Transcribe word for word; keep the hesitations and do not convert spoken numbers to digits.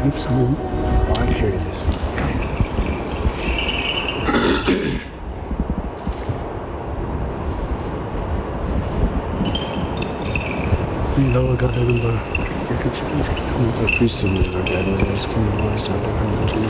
for someone. Oh, I'm curious. We though got the number. You could just come. The priest of our dad was coming to us down there from the